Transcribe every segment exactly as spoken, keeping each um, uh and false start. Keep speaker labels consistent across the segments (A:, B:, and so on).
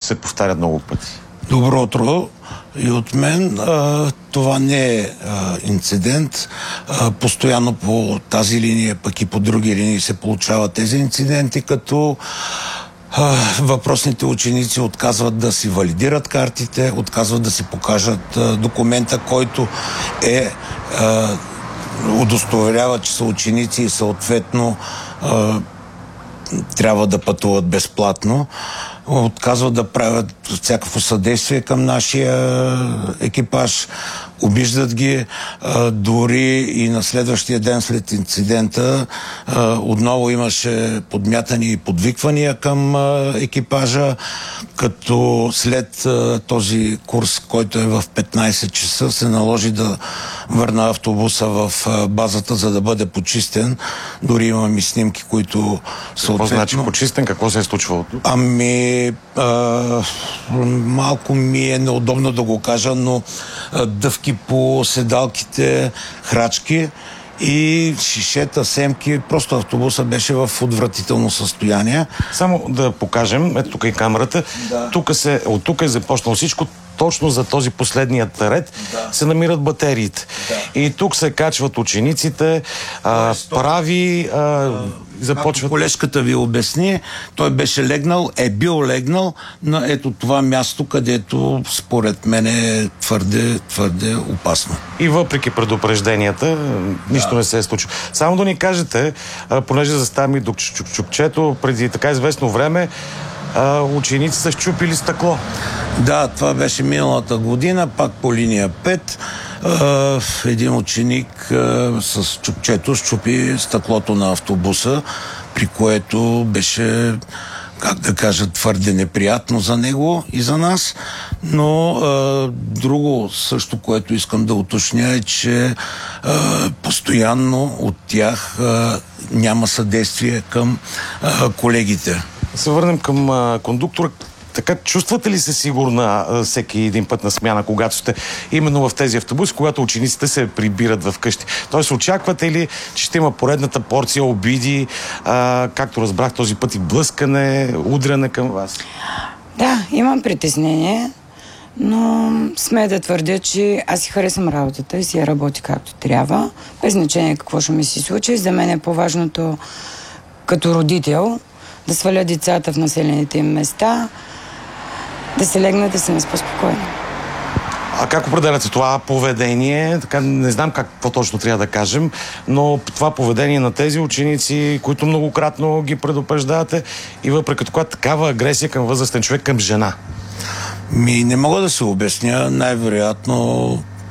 A: се повтарят много пъти.
B: Добро утро и от мен. А, това не е а, инцидент. А, постоянно по тази линия, пък и по други линии се получават тези инциденти, като а, въпросните ученици отказват да си валидират картите, отказват да си покажат а, документа, който е а, удостоверява, че са ученици и съответно а, трябва да пътуват безплатно. Отказват да правят всякакво съдействие към нашия екипаж, обиждат ги, а, дори и на следващия ден след инцидента а, отново имаше подмятани и подвиквания към а, екипажа, като след а, този курс, който е в петнайсет часа, се наложи да върна автобуса в а, базата, за да бъде почистен. Дори имам и снимки, които съответно...
A: Какво значи почистен? Какво се е случвало тук?
B: Ами, а, малко ми е неудобно да го кажа, но а, дъвки по седалките, храчки и шишета, семки. Просто автобуса беше в отвратително състояние.
A: Само да покажем, ето тук е камерата. Да. Тук се, от тук е започнало всичко. Точно за този последният ред да. се намират батериите. Да. И тук се качват учениците, а, прави... А, започват...
B: Колежката ви обясни, той беше легнал, е бил легнал на ето това място, където според мен е твърде, твърде опасно.
A: И въпреки предупрежденията, нищо да. не се е случило. Само да ни кажете, понеже заставаме и до Чукчето, преди така известно време, ученици са счупили стъкло.
B: Да, това беше миналата година, пак по линия пет. Един ученик с чукчето счупи стъклото на автобуса, при което беше, как да кажа, твърде неприятно за него и за нас. Но а, друго също, което искам да уточня, е, че а, постоянно от тях а, няма съдействие към а, колегите.
A: Се върнем към а, кондуктора. Така, чувствате ли се сигурна а, всеки един път на смяна, когато сте именно в тези автобуси, когато учениците се прибират в къщи? Тоест, очаквате ли, че ще има поредната порция обиди, а, както разбрах този път и блъскане, удряне към вас?
C: Да, имам притеснение, но сме да твърдя, че аз си харесвам работата и си я работя както трябва, без значение какво ще ми се случи. За мен е по-важното като родител да сваля децата в населените им места, да се легнат, да се не спокойно.
A: А как определяте това поведение? Така, не знам какво точно трябва да кажем, но това поведение на тези ученици, които многократно ги предупреждавате и въпреки това такава агресия към възрастен човек, към жена?
B: Ми не мога да се обясня. Най-вероятно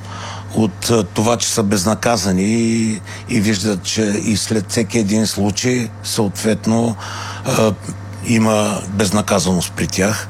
B: от това, че са безнаказани и, и виждат, че и след всеки един случай съответно а, има безнаказаност при тях.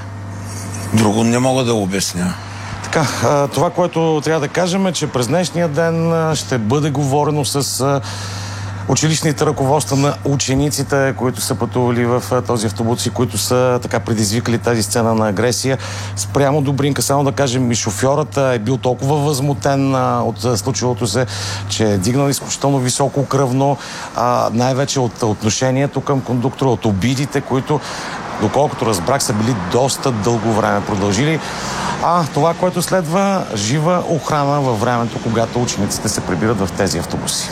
B: Друго не мога да обясня.
A: Така, това, което трябва да кажем е, че през днешния ден ще бъде говорено с училищните ръководства на учениците, които са пътували в този автобус и които са така предизвикали тази сцена на агресия. Спрямо Добринка, само да кажем, и шофьорът е бил толкова възмутен а, от случилото се, че е дигнал изключително високо кръвно, а, най-вече от отношението към кондуктора, от обидите, които, доколкото разбрах, са били доста дълго време продължили. А това, което следва, жива охрана във времето, когато учениците се прибират в тези автобуси.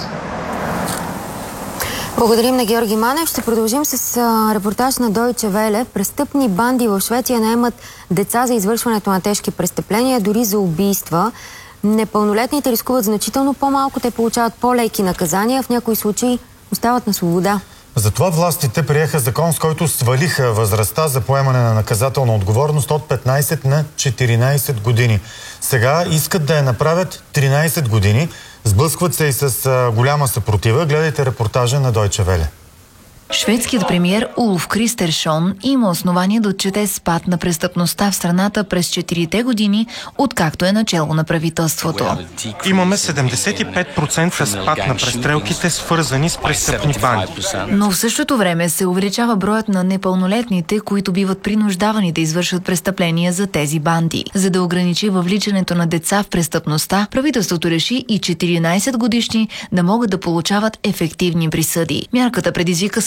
D: Благодарим на Георги Манев. Ще продължим с а, репортаж на Deutsche Welle. Престъпни банди в Швеция наемат деца за извършването на тежки престъпления, дори за убийства. Непълнолетните рискуват значително по-малко, те получават по-леки наказания, в някои случаи остават на свобода.
E: Затова властите приеха закон, с който свалиха възрастта за поемане на наказателна отговорност от петнайсет на четиринайсет години. Сега искат да я направят тринайсет години. Сблъскват се и с а, голяма съпротива. Гледайте репортажа на Deutsche Welle.
F: Шведският премиер Улф Кристершон има основание да отчете спад на престъпността в страната през четирите години, откакто е начало на правителството.
G: Имаме седемдесет и пет процента спад на престрелките, свързани с престъпни банди.
F: Но в същото време се увеличава броят на непълнолетните, които биват принуждавани да извършват престъпления за тези банди. За да ограничи въвличането на деца в престъпността, правителството реши и четиринайсет годишни да могат да получават ефективни присъди. Мярката предизвика спор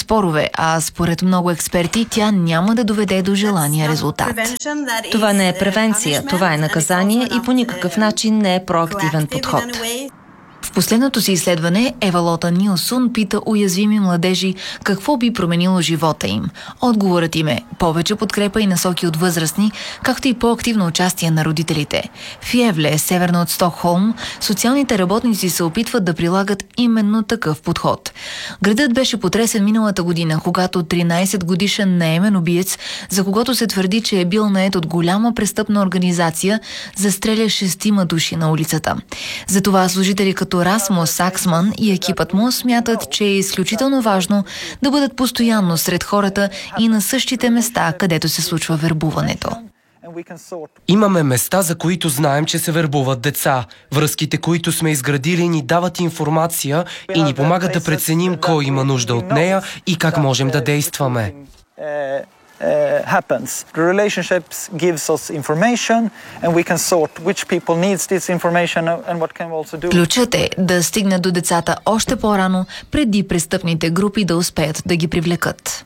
F: спорове, а според много експерти тя няма да доведе до желания резултат.
H: Това не е превенция, това е наказание и по никакъв начин не е проактивен подход.
F: В последното си изследване Евалота Нилсон пита уязвими младежи какво би променило живота им. Отговорът им е повече подкрепа и насоки от възрастни, както и по-активно участие на родителите. В Гевле, северно от Стокхолм, социалните работници се опитват да прилагат именно такъв подход. Градът беше потресен миналата година, когато тринайсетгодишен наемен убиец, за когото се твърди, че е бил нает от голяма престъпна организация, застреля шестима души на улицата. Затова служители като Расмус Саксман и екипът му смятат, че е изключително важно да бъдат постоянно сред хората и на същите места, където се случва вербуването.
I: Имаме места, за които знаем, че се вербуват деца. Връзките, които сме изградили, ни дават информация и ни помагат да преценим кой има нужда от нея и как можем да действаме.
J: happens. The relationships gives us information and we can sort which people needs this information and what can we also do.
F: Ключът е да стигнат до децата още по-рано, преди престъпните групи да успеят да ги привлекат.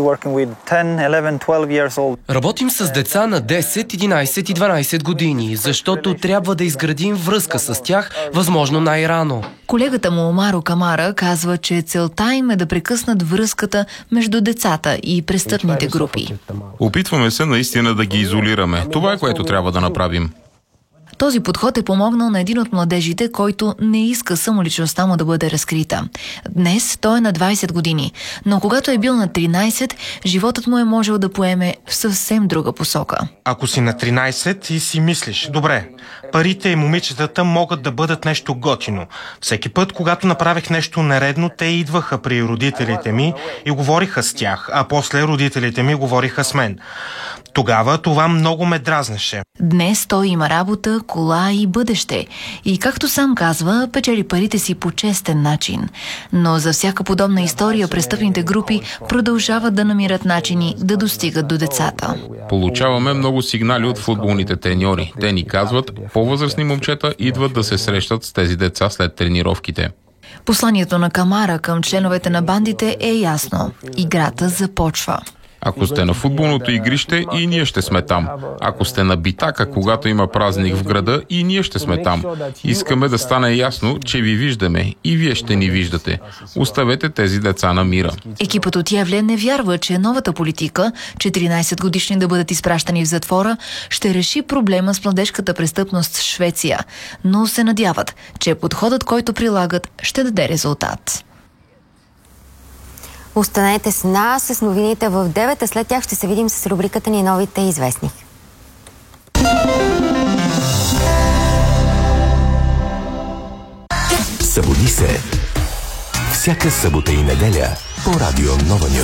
I: Работим с деца на десет, единайсет и дванайсет години, защото трябва да изградим връзка с тях възможно най-рано.
F: Колегата му Омаро Камара казва, че целта им е да прекъснат връзката между децата и престъпните групи.
K: Опитваме се наистина да ги изолираме. Това е, което трябва да направим.
F: Този подход е помогнал на един от младежите, който не иска самоличността му да бъде разкрита. Днес той е на двайсет години, но когато е бил на тринайсет, животът му е можел да поеме в съвсем друга посока.
G: Ако си на тринайсет и си мислиш, добре, парите и момичетата могат да бъдат нещо готино. Всеки път, когато направих нещо нередно, те идваха при родителите ми и говориха с тях, а после родителите ми говориха с мен. Тогава това много ме дразнеше.
F: Днес той има работа, кола и бъдеще. И както сам казва, печели парите си по честен начин. Но за всяка подобна история престъпните групи продължават да намират начини да достигат до децата.
K: Получаваме много сигнали от футболните треньори. Те ни казват, по-възрастни момчета идват да се срещат с тези деца след тренировките.
F: Посланието на Камара към членовете на бандите е ясно. Играта започва.
K: Ако сте на футболното игрище, и ние ще сме там. Ако сте на битака, когато има празник в града, и ние ще сме там. Искаме да стане ясно, че ви виждаме и вие ще ни виждате. Оставете тези деца на мира.
F: Екипът от Гевле не вярва, че новата политика, четиринайсет годишни да бъдат изпращани в затвора, ще реши проблема с младежката престъпност в Швеция. Но се надяват, че подходът, който прилагат, ще даде резултат.
D: Останете с нас, с новините в девет, а след тях ще се видим с рубриката ни Новите известни.
L: Събуди се! Всяка събота и неделя по радио Нова Нюз.